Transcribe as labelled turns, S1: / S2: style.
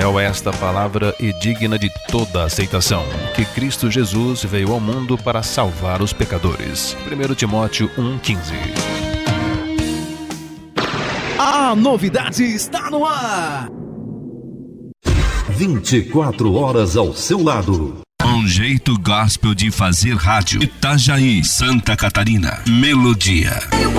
S1: fiel a esta palavra e digna de toda aceitação, que Cristo Jesus veio ao mundo para salvar os pecadores. 1 Timóteo 1,15.
S2: A novidade está no ar!
S3: 24 horas ao seu lado.
S4: Um jeito gospel de fazer rádio. Itajaí, Santa Catarina. Melodia.